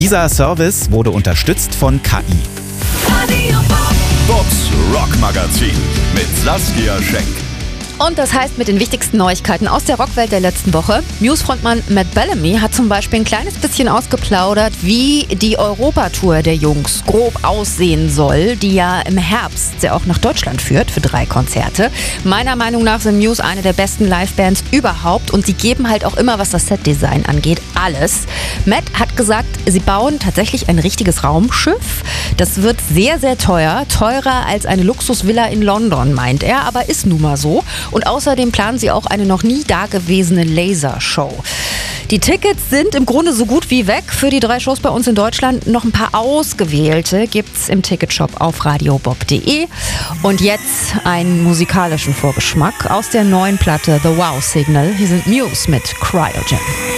Dieser Service wurde unterstützt von KI. Bobs Rock Magazin mit Saskia Schenk. Und das heißt mit den wichtigsten Neuigkeiten aus der Rockwelt der letzten Woche. Muse-Frontmann Matt Bellamy hat zum Beispiel ein kleines bisschen ausgeplaudert, wie die Europatour der Jungs grob aussehen soll, die ja im Herbst auch nach Deutschland führt für 3 Konzerte. Meiner Meinung nach sind Muse eine der besten Livebands überhaupt und sie geben halt auch immer, was das Setdesign angeht, alles. Matt hat gesagt, sie bauen tatsächlich ein richtiges Raumschiff. Das wird sehr, sehr teuer. Teurer als eine Luxusvilla in London, meint er, aber ist nun mal so. Und außerdem planen sie auch eine noch nie dagewesene Lasershow. Die Tickets sind im Grunde so gut wie weg. Für die 3 Shows bei uns in Deutschland noch ein paar ausgewählte gibt's im Ticketshop auf radiobob.de. Und jetzt einen musikalischen Vorgeschmack aus der neuen Platte The Wow Signal. Hier sind Muse mit Cryogen.